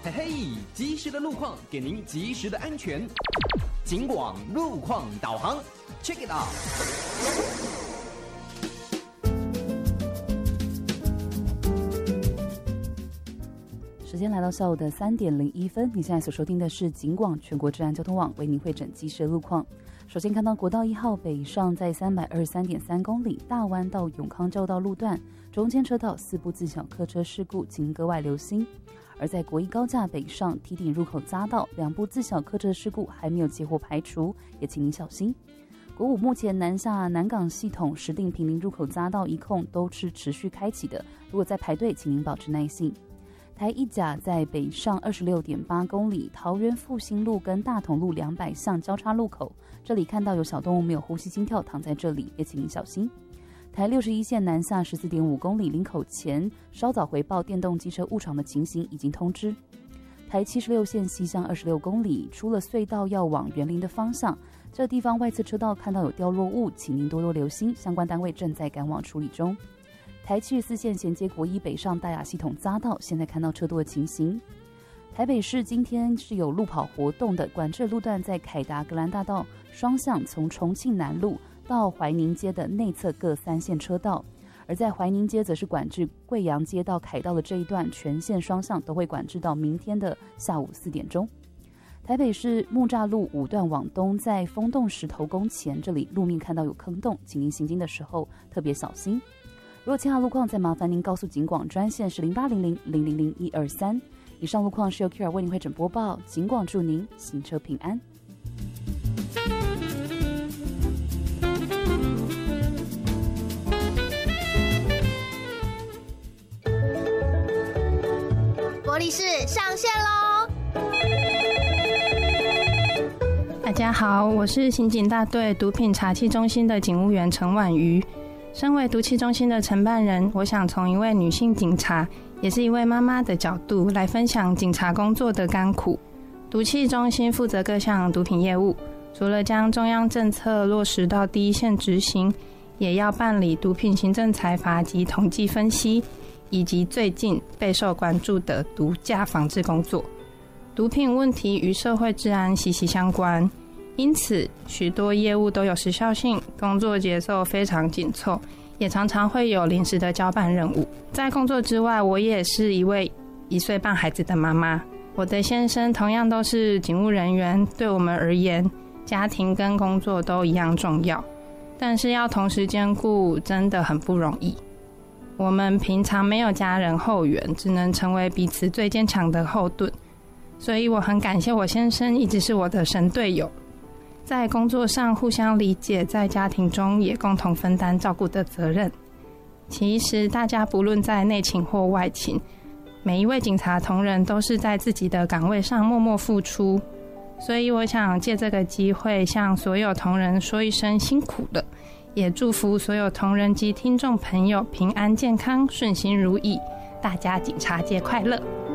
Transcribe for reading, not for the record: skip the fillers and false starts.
嘿嘿，及时的路况给您及时的安全。警广路况导航 ，Check it out。 时间来到下午的3点01分，你现在所收听的是警广全国治安交通网为您汇整及时路况。首先看到国道1号北上在323.3公里大湾到永康交道路段，中间车道4部自小客车事故，请您格外留心。而在国一高架北上梯顶入口匝道2部自小客车事故还没有结果排除，也请您小心。国五目前南下南港系统石碇坪林入口匝道一控都是持续开启的，如果在排队，请您保持耐性。台一甲在北上26.8公里，桃园复兴路跟大同路200巷交叉路口，这里看到有小动物没有呼吸心跳躺在这里，也请您小心。台61线南下14.5公里林口前，稍早回报电动机车误闯的情形已经通知。台76线西向26公里，出了隧道要往园林的方向，这地方外侧车道看到有掉落物，请您多多留心，相关单位正在赶往处理中。台74线衔接国一北上大雅系统匝道，现在看到车多的情形。台北市今天是有路跑活动的，管制路段在凯达格兰大道双向从重庆南路到怀宁街的内侧各3线车道，而在怀宁街则是管制贵阳街到凯道的这一段全线双向都会管制到明天的下午4点钟。台北市木栅路5段往东，在丰洞石头宫前，这里路面看到有坑洞，请您行经的时候特别小心。如果其他路况，再麻烦您告诉警广专线是0800000123。以上路况是由 Kira 为您汇整播报，警广祝您行车平安。 伯利士上线喽！ 大家好，我是刑警大队毒品查缉中心的警务员陈婉瑜。身为毒气中心的承办人，我想从一位女性警察，也是一位妈妈的角度来分享警察工作的甘苦。毒气中心负责各项毒品业务，除了将中央政策落实到第一线执行，也要办理毒品行政裁罚及统计分析，以及最近备受关注的毒驾防治工作。毒品问题与社会治安息息相关，因此许多业务都有时效性，工作节奏非常紧凑，也常常会有临时的交办任务。在工作之外，我也是一位1岁半孩子的妈妈，我的先生同样都是警务人员，对我们而言，家庭跟工作都一样重要，但是要同时兼顾真的很不容易。我们平常没有家人后援，只能成为彼此最坚强的后盾，所以我很感谢我先生一直是我的神队友，在工作上互相理解，在家庭中也共同分担照顾的责任。其实大家不论在内勤或外勤，每一位警察同仁都是在自己的岗位上默默付出，所以我想借这个机会向所有同仁说一声辛苦了，也祝福所有同仁及听众朋友平安健康，顺心如意，大家警察节快乐。